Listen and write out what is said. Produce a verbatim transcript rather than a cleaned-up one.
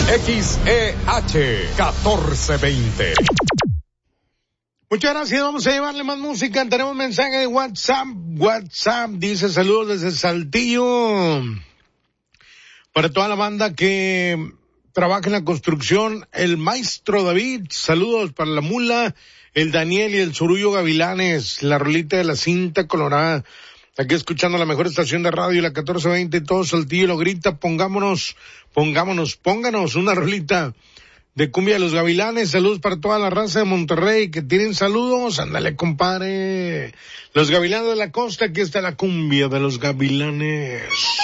X E H catorce veinte. Muchas gracias, vamos a llevarle más música. Tenemos mensaje de WhatsApp. WhatsApp dice saludos desde Saltillo. Para toda la banda que trabaja en la construcción, el maestro David, saludos para la mula, el Daniel y el Surullo Gavilanes, la rolita de la cinta colorada. Aquí escuchando la mejor estación de radio, la catorce veinte, todo Saltillo lo grita, pongámonos, pongámonos, pónganos una rolita de cumbia de los Gavilanes. Saludos para toda la raza de Monterrey que tienen saludos. Ándale, compadre. Los Gavilanes de la Costa, aquí está la cumbia de los Gavilanes.